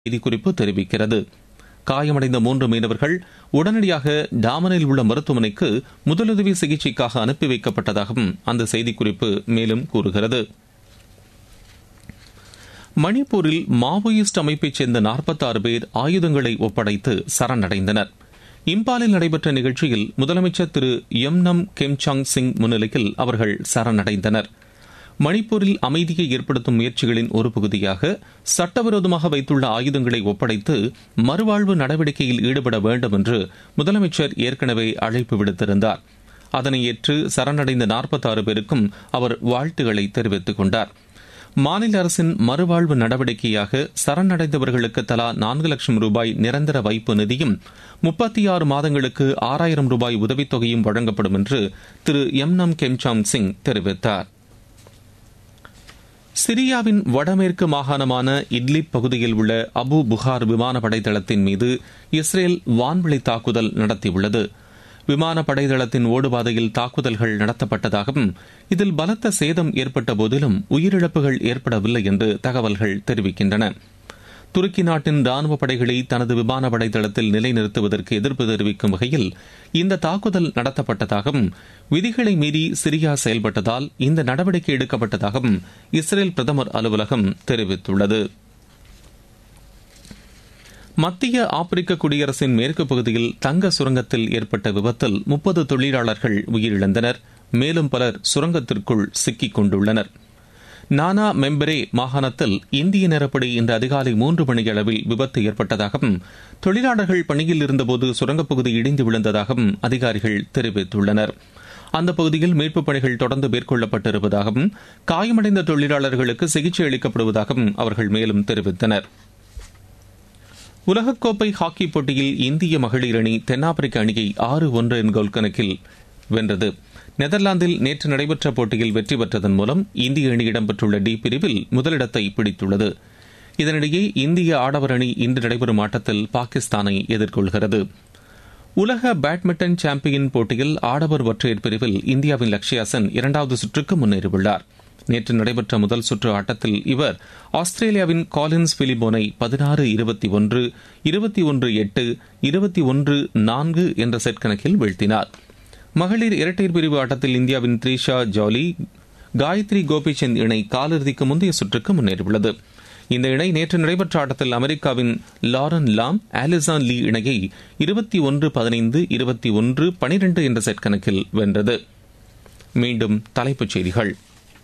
செய்திக்குறிப்பு தெரிவிக்கிறது. காயமடைந்த 3 மீனவர்கள் உடனடியாக டாமனில் உள்ள மருத்துவமனைக்கு முதலுதவி சிகிச்சைக்காக அனுப்பி வைக்கப்பட்டதாகவும் அந்த செய்திக்குறிப்பு மேலும் கூறுகிறது. மணிப்பூரில் மாவோயிஸ்ட் அமைப்பைச் சேர்ந்த 46 பேர் ஆயுதங்களை ஒப்படைத்து சரணடைந்தனர். இம்பாலில் நடைபெற்ற நிகழ்ச்சியில் முதலமைச்சர் திரு எம்னம் கெம்சாங் சிங் முன்னிலையில் அவர்கள் சரணடைந்தனர். மணிப்பூரில் அமைதியை ஏற்படுத்தும் முயற்சிகளின் ஒரு பகுதியாக சட்டவிரோதமாக வைத்துள்ள ஆயுதங்களை ஒப்படைத்து மறுவாழ்வு நடவடிக்கையில் ஈடுபட வேண்டும் என்று முதலமைச்சர் ஏற்கனவே அழைப்பு விடுத்திருந்தார். அதனை ஏற்று சரணடைந்த 46 பேருக்கும் அவர் வாழ்த்துக்களை தெரிவித்துக் கொண்டார். மாநில அரசின் மறுவாழ்வு நடவடிக்கையாக சரணடைந்தவர்களுக்கு தலா 4 லட்சம் ரூபாய் நிரந்தர வைப்பு நிதியும் 36 மாதங்களுக்கு 6000 ரூபாய் உதவித்தொகையும் வழங்கப்படும் என்று திரு எம்னம் கெம்சாங் சிங் தெரிவித்தார். சிரியாவின் வடமேற்கு மாகாணமான இட்லிப் பகுதியில் உள்ள அபு புகார் விமானப்படை தளத்தின் மீது இஸ்ரேல் வான்வெளி தாக்குதல் நடத்தியுள்ளது. விமானப்படை தளத்தின் ஓடுபாதையில் தாக்குதல்கள் நடத்தப்பட்டதாகவும் இதில் பலத்த சேதம் ஏற்பட்ட போதிலும் உயிரிழப்புகள் ஏற்படவில்லை என்று தகவல்கள் தெரிவிக்கின்றன. துருக்கி நாட்டின் ராணுவ படைகளை தனது விமானப்படை தளத்தில் நிலைநிறுத்துவதற்கு எதிர்ப்பு தெரிவிக்கும் வகையில் இந்த தாக்குதல் நடத்தப்பட்டதாகவும் விதிகளை மீறி சிரியா செயல்பட்டதால் இந்த நடவடிக்கை எடுக்கப்பட்டதாகவும் இஸ்ரேல் பிரதமர் அலுவலகம் தெரிவித்துள்ளது. மத்திய ஆப்பிரிக்க குடியரசின் மேற்கு பகுதியில் தங்க சுரங்கத்தில் ஏற்பட்ட விபத்தில் 30 தொழிலாளர்கள் உயிரிழந்தனர். மேலும் பலர் சுரங்கத்திற்குள் சிக்கிக் கொண்டுள்ளனர். நானா மெம்பரே மாகாணத்தில் இந்திய நேரப்படி இன்று அதிகாலை 3 மணியளவில் விபத்து ஏற்பட்டதாகவும் தொழிலாளர்கள் பணியில் இருந்தபோது சுரங்கப்பகுதி இடிந்து விழுந்ததாகவும் அதிகாரிகள் தெரிவித்துள்ளனர். அந்த பகுதியில் மீட்புப் பணிகள் தொடர்ந்து மேற்கொள்ளப்பட்டிருப்பதாகவும் காயமடைந்த தொழிலாளர்களுக்கு சிகிச்சை அளிக்கப்படுவதாகவும் அவர்கள் மேலும் தெரிவித்தனர். உலகக்கோப்பை ஹாக்கி போட்டியில் இந்திய மகளிர் அணி தென்னாப்பிரிக்க அணியை 6-1 என்ற கோல் கணக்கில் வென்றது. நெதர்லாந்தில் நேற்று நடைபெற்ற போட்டியில் வெற்றி பெற்றதன் மூலம் இந்திய அணி இடம்பெற்றுள்ள டி பிரிவில் முதலிடத்தை பிடித்துள்ளது. இதனிடையே இந்திய ஆடவர் அணி இன்று நடைபெறும் ஆட்டத்தில் பாகிஸ்தானை எதிர்கொள்கிறது. உலக பேட்மிண்டன் சாம்பியன் போட்டியில் ஆடவர் ஒற்றையர் பிரிவில் இந்தியாவின் லக்ஷ்யா சென் 2வது சுற்றுக்கு முன்னேறியுள்ளார். நேற்று நடைபெற்ற முதல் சுற்று ஆட்டத்தில் இவர் ஆஸ்திரேலியாவின் காலின்ஸ் பிலிபோனை 16-21, 21-8, 21-4 என்ற செட் கணக்கில் வீழ்த்தினார். மகளிர் இரட்டையர் பிரிவு ஆட்டத்தில் இந்தியாவின் த்ரிஷா ஜாலி, காயத்ரி கோபிச்சந்த் இணை காலிறுதிக்கு முந்தைய சுற்றுக்கு முன்னேறியுள்ளது. இந்த இணை நேற்று நடைபெற்ற ஆட்டத்தில் அமெரிக்காவின் லாரன் லாம், ஆலிசான் லீ இணையை 21-15, 21-12 என்ற செட் கணக்கில் வென்றது. மீண்டும் தலைப்புச் செய்திகள்.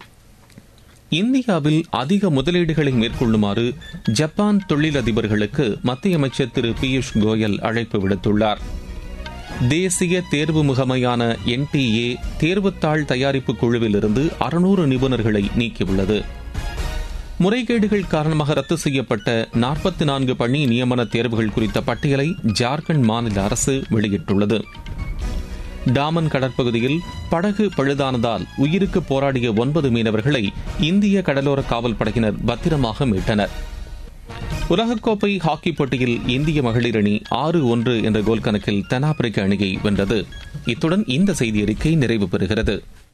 இந்தியாவில் அதிக முதலீடுகளை மேற்கொள்ளுமாறு ஜப்பான் தொழிலதிபர்களுக்கு மத்திய அமைச்சர் திரு பியூஷ் கோயல் அழைப்பு விடுத்துள்ளார். தேசிய தேர்வு முகமையான NTA தேர்வுத்தாள் தயாரிப்பு குழுவில் இருந்து 600 நிபுணர்களை நீக்கியுள்ளது. முறைகேடுகள் காரணமாக ரத்து செய்யப்பட்ட 44 பணி நியமன தேர்வுகள் குறித்த பட்டியலை ஜார்க்கண்ட் மாநில அரசு வெளியிட்டுள்ளது. டாமன் கடற்பகுதியில் படகு பழுதானதால் உயிருக்கு போராடிய 9 மீனவர்களை இந்திய கடலோர காவல் படையினர் பத்திரமாக மீட்டனர். உலகக்கோப்பை ஹாக்கி போட்டியில் இந்திய மகளிர் அணி 6-1 என்ற கோல் கணக்கில் தென்னாப்பிரிக்க அணியை வென்றது. இத்துடன் இந்த செய்தி அறிக்கை நிறைவு பெறுகிறது.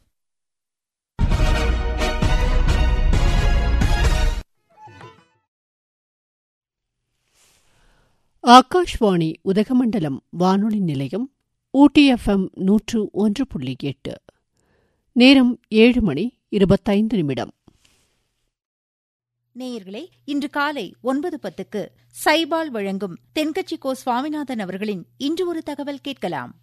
ஆகாஷ்வாணி உதகமண்டலம் வானொலி நிலையம் ஊட்டி FM 101.8. நேரம் 7:25. நேயர்களே, இன்று காலை 9:10 சைபால் வழங்கும் தென்கட்சி கோ சுவாமிநாதன் அவர்களின் இன்று ஒரு தகவல் கேட்கலாம்.